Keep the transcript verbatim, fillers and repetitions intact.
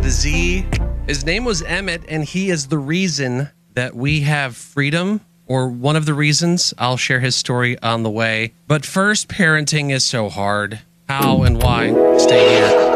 a Z. His name was Emmett, and he is the reason that we have freedom, or one of the reasons. I'll share his story on the way. But first, parenting is so hard. How and why? Stay here.